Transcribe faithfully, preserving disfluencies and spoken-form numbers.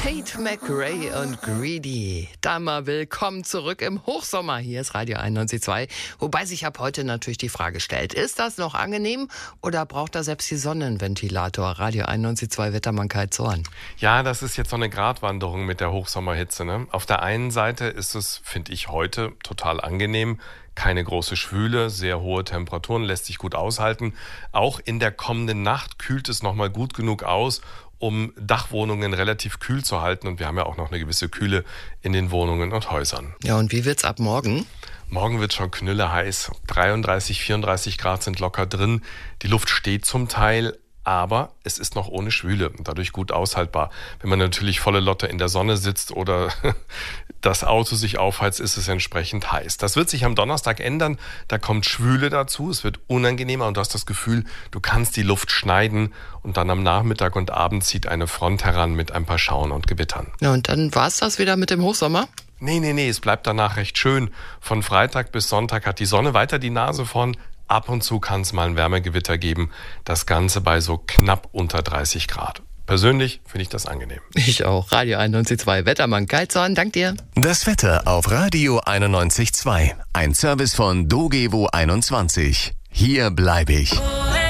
Tate McRae und Greedy. Da mal willkommen zurück im Hochsommer. Hier ist Radio einundneunzig Komma zwei. Wobei sich ab heute natürlich die Frage stellt, ist das noch angenehm oder braucht da selbst die Sonne einen Ventilator? Radio einundneunzig Komma zwei Wettermann Kai Zorn. Ja, das ist jetzt so eine Gratwanderung mit der Hochsommerhitze. Ne? Auf der einen Seite ist es, finde ich, heute total angenehm. Keine große Schwüle, sehr hohe Temperaturen, lässt sich gut aushalten. Auch in der kommenden Nacht kühlt es nochmal gut genug aus, um Dachwohnungen relativ kühl zu halten. Und wir haben ja auch noch eine gewisse Kühle in den Wohnungen und Häusern. Ja, und wie wird's ab morgen? Morgen wird schon knülleheiß. dreiunddreißig, vierunddreißig Grad sind locker drin. Die Luft steht zum Teil, aber es ist noch ohne Schwüle und dadurch gut aushaltbar. Wenn man natürlich volle Lotte in der Sonne sitzt oder das Auto sich aufheizt, ist es entsprechend heiß. Das wird sich am Donnerstag ändern. Da kommt Schwüle dazu. Es wird unangenehmer und du hast das Gefühl, du kannst die Luft schneiden. Und dann am Nachmittag und Abend zieht eine Front heran mit ein paar Schauern und Gewittern. Ja, und dann war's das wieder mit dem Hochsommer? Nee, nee, nee, es bleibt danach recht schön. Von Freitag bis Sonntag hat die Sonne weiter die Nase vorn. Ab und zu kann es mal ein Wärmegewitter geben. Das Ganze bei so knapp unter dreißig Grad. Persönlich finde ich das angenehm. Ich auch. Radio einundneunzig Komma zwei Wettermann Kai Zorn, dank dir. Das Wetter auf Radio einundneunzig Komma zwei. Ein Service von Dogevo einundzwanzig. Hier bleibe ich.